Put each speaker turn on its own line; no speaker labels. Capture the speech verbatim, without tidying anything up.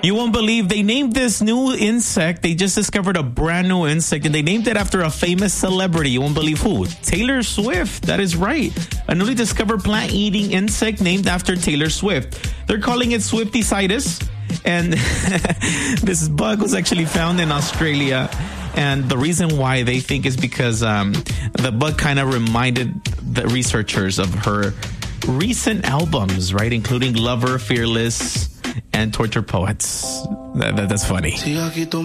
You won't believe they named this new insect. They just discovered a brand new insect and they named it after a famous celebrity. You won't believe who? Taylor Swift. That is right. A newly discovered plant-eating insect named after Taylor Swift. They're calling it Swifticidus. And this bug was actually found in Australia. And the reason why they think is because um, the bug kind of reminded the researchers of her recent albums, right? Including Lover, Fearless, and Torture Poets. That, that, that's funny.